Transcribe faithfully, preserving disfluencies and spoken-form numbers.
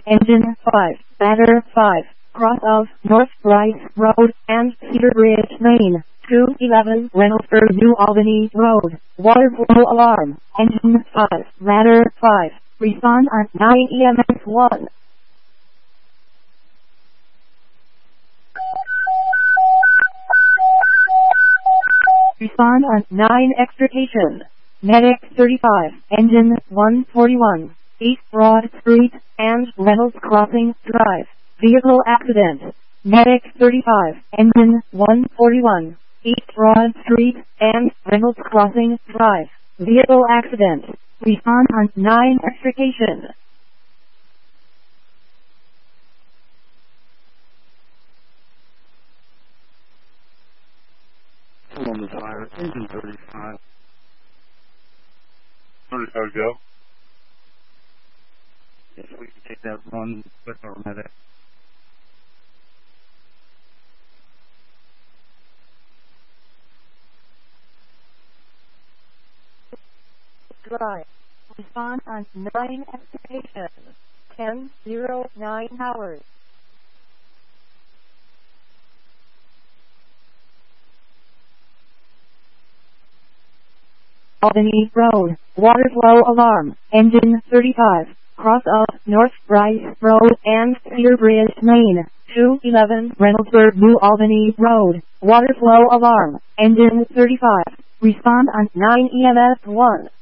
Engine five, Banner five, cross of North Bryce Road and Cedar Bridge, Maine. two eleven Reynoldsburg, New Albany Road. Water flow alarm. Engine five, Ladder five. Respond on nine E M S one. Respond on nine Extrication. Medic thirty-five, Engine one forty-one, East Broad Street and Reynolds Crossing Drive. Vehicle accident. Medic thirty-five, Engine one forty-one, East Broad Street and Reynolds Crossing Drive. Vehicle accident. Respond on nine Extrication. On the fire, engine thirty-five. thirty-five go. Yes, we can take that run with our medic. Drive. Respond on nine Extrication. ten oh nine hours. Albany Road, water flow alarm. Engine thirty-five, cross of North Bryce Road and Cedar Bridge, Maine. two eleven Reynoldsburg, New Albany Road, water flow alarm. Engine thirty-five. Respond on nine E M S one.